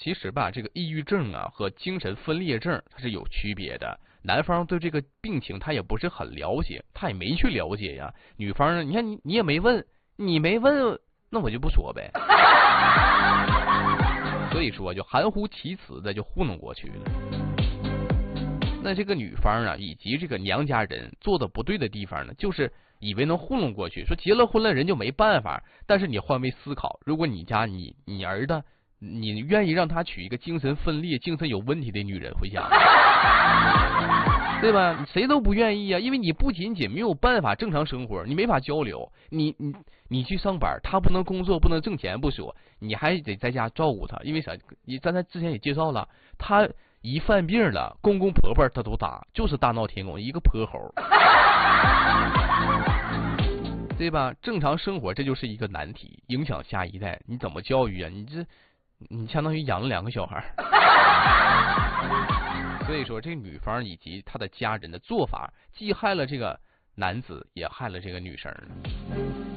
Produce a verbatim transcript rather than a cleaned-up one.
其实吧，这个抑郁症啊和精神分裂症它是有区别的。男方对这个病情他也不是很了解，他也没去了解呀。女方呢，你看你你也没问，你没问，那我就不说呗。所以说就含糊其辞的就糊弄过去了。那这个女方啊，以及这个娘家人做的不对的地方呢，就是以为能糊弄过去，说结了婚了人就没办法。但是你换位思考，如果你家你你儿子，你愿意让他娶一个精神分裂、精神有问题的女人回家，对吧？谁都不愿意啊，因为你不仅仅没有办法正常生活，你没法交流，你你你去上班，他不能工作，不能挣钱不说，你还得在家照顾他，因为啥？你刚才之前也介绍了，他一犯病了，公公婆婆他都打，就是大闹天宫，一个泼猴，对吧？正常生活这就是一个难题，影响下一代，你怎么教育啊？你这你相当于养了两个小孩。所以说，这个女方以及她的家人的做法，既害了这个男子，也害了这个女生。